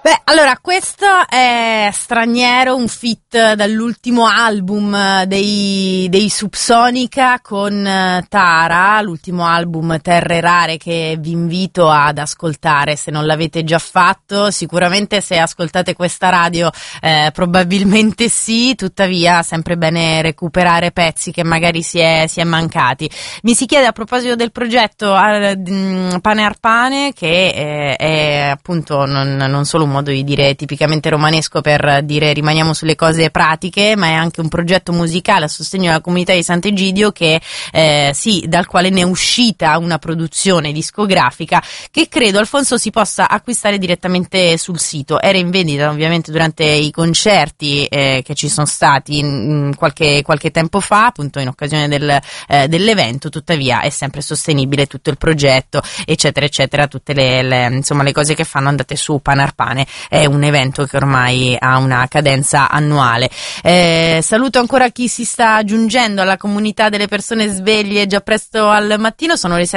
Beh, allora, questo è Straniero, un feat dall'ultimo album dei Subsonica con Tara, l'ultimo album Terre Rare, che vi invito ad ascoltare se non l'avete già fatto. Sicuramente se ascoltate questa radio probabilmente sì, tuttavia sempre bene recuperare pezzi che magari si è mancati. Mi si chiede a proposito del progetto Pane Arpane, che è appunto non solo un modo di dire tipicamente romanesco per dire rimaniamo sulle cose pratiche, ma è anche un progetto musicale a sostegno della comunità di Sant'Egidio che sì, dal quale ne è uscita una produzione discografica che credo, Alfonso, si possa acquistare direttamente sul sito. Era in vendita ovviamente durante i concerti che ci sono stati qualche tempo fa, appunto in occasione dell'evento, tuttavia è sempre sostenibile tutto il progetto, eccetera eccetera, tutte insomma le cose che fanno. Andate su Panarpane, è un evento che ormai ha una cadenza annuale. Saluto ancora chi si sta aggiungendo alla comunità delle persone sveglie già presto al mattino. Sono le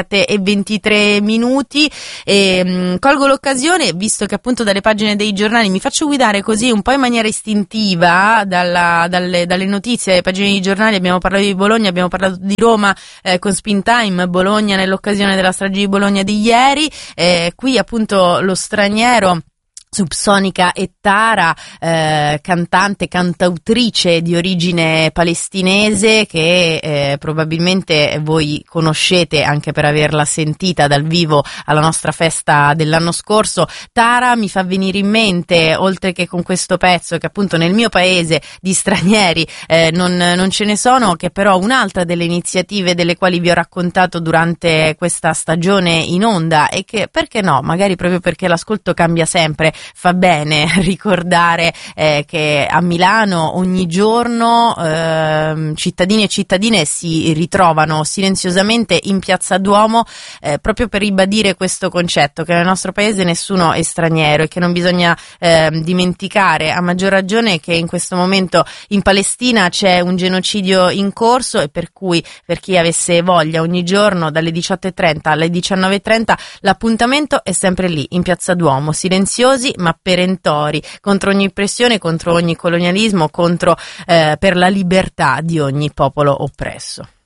7:23 e colgo l'occasione, visto che appunto dalle pagine dei giornali mi faccio guidare così un po' in maniera istintiva dalle notizie, dalle pagine dei giornali. Abbiamo parlato di Bologna, abbiamo parlato di Roma con Spin Time, Bologna nell'occasione della strage di Bologna di ieri. Qui appunto lo Straniero, Subsonica e Tara, cantante, cantautrice di origine palestinese che probabilmente voi conoscete anche per averla sentita dal vivo alla nostra festa dell'anno scorso. Tara mi fa venire in mente, oltre che con questo pezzo che appunto nel mio paese di stranieri non ce ne sono, che però un'altra delle iniziative delle quali vi ho raccontato durante questa stagione in onda, e che, perché no, magari proprio perché l'ascolto cambia sempre, fa bene ricordare che a Milano ogni giorno cittadini e cittadine si ritrovano silenziosamente in Piazza Duomo proprio per ribadire questo concetto, che nel nostro paese nessuno è straniero e che non bisogna dimenticare, a maggior ragione che in questo momento in Palestina c'è un genocidio in corso, e per cui, per chi avesse voglia, ogni giorno dalle 18:30 alle 19:30 l'appuntamento è sempre lì in Piazza Duomo, silenziosi ma perentori, contro ogni oppressione, contro ogni colonialismo, per la libertà di ogni popolo oppresso.